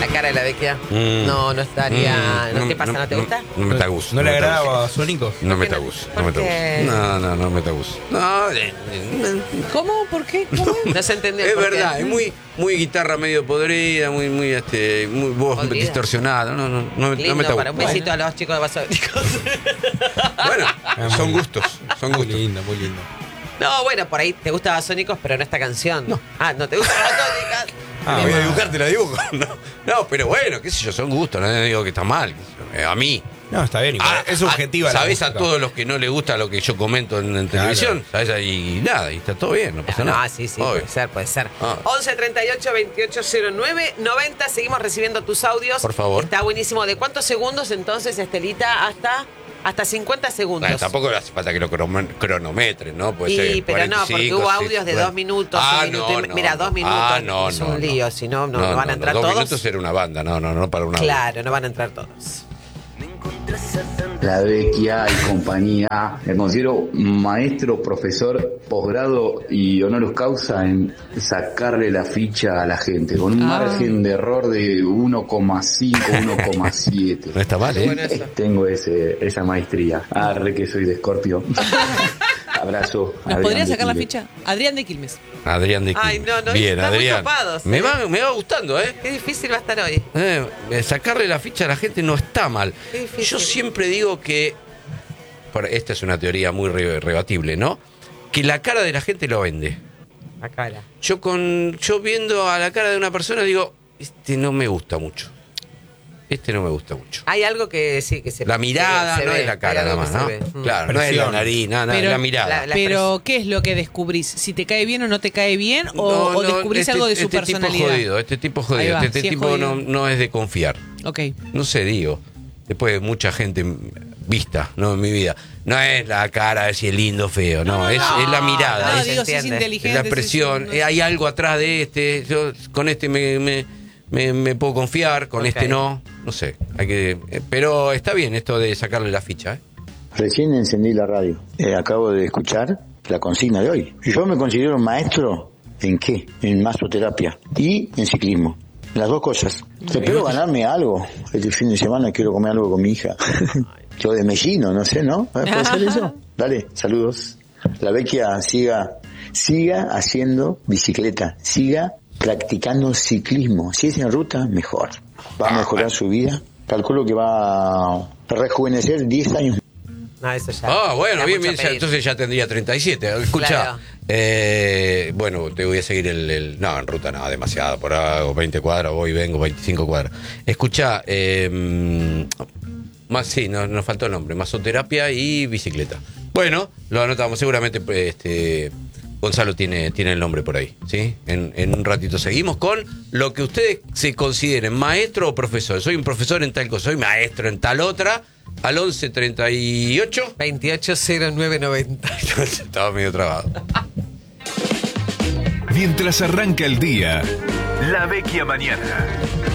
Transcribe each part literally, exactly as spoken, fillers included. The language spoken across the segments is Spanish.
La cara de la Vecchia. Mm. No, no estaría. Mm, ¿no? ¿Qué pasa? ¿No te gusta? No, no me está gusto. ¿No le me está agrada gusto. a Sónicos? No me ¿Por está qué no? gusto. No ¿Por me está qué? gusto. No, no, no me está gusto. No, eh, eh, ¿Cómo? ¿Por qué? ¿Cómo? No se entendió. es por qué. verdad, es muy, muy guitarra medio podrida, muy, muy, este, muy voz Podrida. distorsionada. No, no, no, me- Lindo no me está para un gustando. besito a los chicos de Basónicos. Bueno, muy son lindo. gustos, son Muy gustos. lindo, muy lindo. No, bueno, por ahí te gusta Basónicos, pero no esta canción. No. Ah, ¿no te gusta Basónicos? Ah, Voy a bueno. dibujarte la dibujo. No, no, pero bueno, qué sé yo, son gustos, no digo que está mal. Eh, A mí. No, está bien. Igual. Ah, es subjetiva ah, la ¿Sabés a música. todos los que no les gusta lo que yo comento en, en Claro. televisión? ¿Sabés? Y nada, y está todo bien, no pasa No, nada. sí, sí, Obvio. puede ser, puede ser. Ah. once treinta y ocho veintiocho cero nueve noventa, seguimos recibiendo tus audios. Por favor. Está buenísimo. ¿De cuántos segundos entonces, Estelita? Hasta, hasta cincuenta segundos. Bueno, tampoco le hace falta que lo crono- cronometren, ¿no? Puede Y, ser pero no, porque cuarenta y cinco, hubo sí, audios de bueno. dos minutos, Ah, un minuto no, y- no, mira, no. dos minutos. Ah, no, es no, un no. lío, si no, no, no van a entrar dos todos. minutos era una banda, no, no, no para una banda. Claro, no van a entrar todos. La Vecchia y compañía. Me considero maestro, profesor, posgrado y honoris causa en sacarle la ficha a la gente, con un Ah. margen de error de uno coma cinco, uno coma siete. No está mal, ¿eh? Bueno, eso. Tengo ese, esa maestría. Arre que soy de Escorpio. Abrazo. ¿Nos Adrián podría de sacar la Quilmes. ficha? Adrián de Quilmes. Adrián de Ay, Quilmes. no, no, Bien, están muy Adrián. copados, me, ¿eh? va, me va gustando, ¿eh? Qué difícil va a estar hoy. Eh, sacarle la ficha a la gente no está mal. Qué difícil. Yo siempre digo que, por- esta es una teoría muy re- rebatible, ¿no? Que la cara de la gente lo vende. La cara. Yo con yo viendo a la cara de una persona digo, este no me gusta mucho. Este no me gusta mucho. Hay algo que sí, que se La mirada se no ve, es la cara hay algo nada más, que ¿no? se ve. Mm. Claro, no es la Presión. nariz, nada, nada, Pero- la mirada. la- la- Pero, ¿qué es lo que descubrís? ¿Si te cae bien o no te cae bien? ¿O, No, o no, descubrís este- algo de su este personalidad? Tipo jodido, este tipo Ahí jodido, va, este si es tipo no, jodido. no es de confiar. Ok. No sé, digo. Después de mucha gente vista, ¿no? En mi vida. No es la cara de si es lindo o feo, no, es, no, es la mirada. No, es, digo, si es entiende. es inteligente. la si es- expresión. no eh, sé. hay algo atrás de este. Yo con este me, me, me- me puedo confiar, con Ok. este no. No sé. Hay que, eh, pero está bien esto de sacarle la ficha, ¿eh? Recién encendí la radio. Eh, acabo de escuchar la consigna de hoy. Yo me considero maestro en qué? En masoterapia y en ciclismo. Las dos cosas. Espero ganarme algo. Este fin de semana quiero comer algo con mi hija. Yo de mellino, no sé, ¿no? ¿Puede ser eso? Dale, saludos. La Vecchia siga, siga haciendo bicicleta, siga practicando ciclismo. Si es en ruta, mejor. Va a mejorar su vida. Calculo que va a rejuvenecer diez años. No, eso ya. Ah, bueno, ya bien, mucho bien. ya- pedir. entonces ya tendría treinta y siete. Escucha, Claro. eh, bueno, te voy a seguir el, el- No, en ruta no, demasiado. Por ahí, o veinte cuadras, voy y vengo, veinticinco cuadras. Escucha, eh, más, sí, no- nos faltó el nombre. Masoterapia y bicicleta. Bueno, lo anotamos. Seguramente pues, este, Gonzalo tiene, tiene el nombre por ahí, ¿sí? En, en un ratito seguimos con lo que ustedes se consideren maestro o profesor. Soy un profesor en tal cosa, soy maestro en tal otra. Al once treinta y ocho. veintiocho cero nueve noventa. Estaba medio trabado. Mientras arranca el día, La Vecchia Mañana.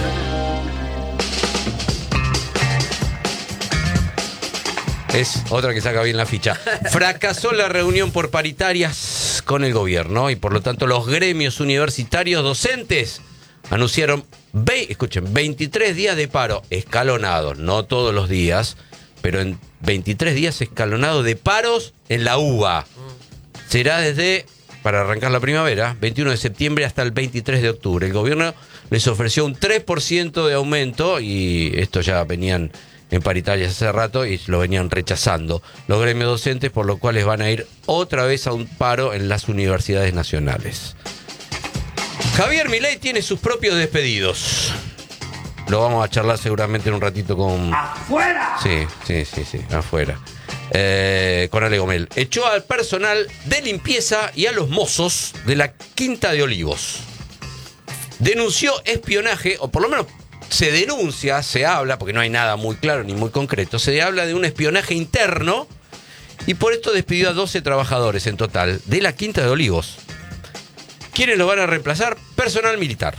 Es otra que saca bien la ficha. Fracasó la reunión por paritarias con el gobierno y por lo tanto los gremios universitarios docentes anunciaron, ve, escuchen, veintitrés días de paro escalonados, no todos los días, pero en veintitrés días escalonados de paros en la U B A. Será desde, para arrancar la primavera, veintiuno de septiembre hasta el veintitrés de octubre. El gobierno les ofreció un tres por ciento de aumento y esto ya venían en paritarias hace rato y lo venían rechazando los gremios docentes, por lo cual les van a ir otra vez a un paro en las universidades nacionales. Javier Milei tiene sus propios despedidos. Lo vamos a charlar seguramente en un ratito con... ¡Afuera! Sí, sí, sí, sí, afuera. Eh, con Ale Gomel. Echó al personal de limpieza y a los mozos de la Quinta de Olivos. Denunció espionaje, o por lo menos se denuncia, se habla, porque no hay nada muy claro ni muy concreto, se habla de un espionaje interno y por esto despidió a doce trabajadores en total de la Quinta de Olivos. ¿Quiénes lo van a reemplazar? Personal militar.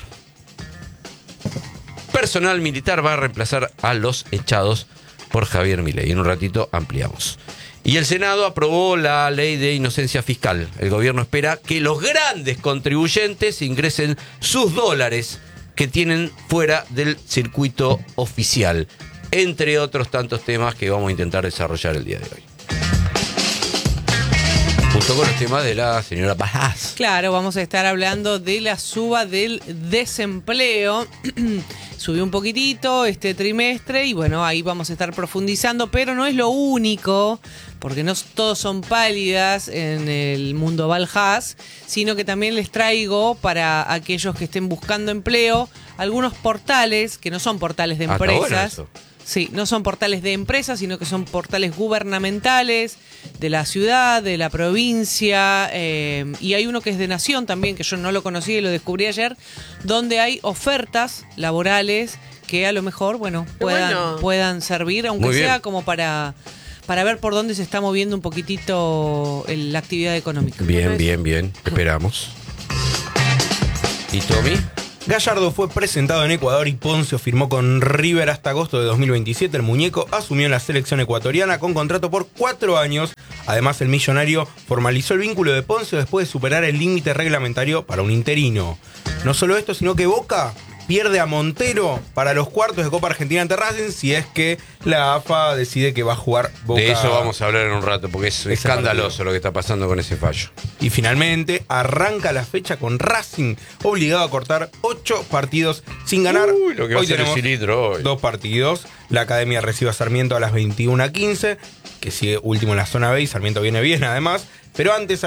Personal militar va a reemplazar a los echados por Javier Milei. En un ratito ampliamos. Y el Senado aprobó la ley de inocencia fiscal. El gobierno espera que los grandes contribuyentes ingresen sus dólares que tienen fuera del circuito oficial, entre otros tantos temas que vamos a intentar desarrollar el día de hoy. Junto con los temas de la señora Paz. Claro, vamos a estar hablando de la suba del desempleo. Subió un poquitito este trimestre y bueno, ahí vamos a estar profundizando, pero no es lo único, porque no todos son pálidas en el mundo Valhaz, sino que también les traigo para aquellos que estén buscando empleo algunos portales que no son portales de Ah, está empresas. bueno eso. Sí, no son portales de empresas, sino que son portales gubernamentales de la ciudad, de la provincia, eh, y hay uno que es de Nación también, que yo no lo conocía y lo descubrí ayer, donde hay ofertas laborales que a lo mejor, bueno, puedan, bueno. puedan servir, aunque Muy bien. sea como para, para ver por dónde se está moviendo un poquitito el- la actividad económica. Bien, bien, bien. Esperamos. ¿Y Tommy? Gallardo fue presentado en Ecuador y Poncio firmó con River hasta agosto de dos mil veintisiete. El muñeco asumió en la selección ecuatoriana con contrato por cuatro años. Además, el millonario formalizó el vínculo de Poncio después de superar el límite reglamentario para un interino. No solo esto, sino que Boca pierde a Montero para los cuartos de Copa Argentina ante Racing si es que la A F A decide que va a jugar Boca. De eso vamos a hablar en un rato, porque es Ese escandaloso partido. lo que está pasando con ese fallo. Y finalmente arranca la fecha con Racing, obligado a cortar ocho partidos sin ganar. Uy, lo que va a Hoy ser el tenemos cilindro hoy. dos partidos. La Academia recibe a Sarmiento a las veintiuna quince, que sigue último en la zona B y Sarmiento viene bien además. Pero antes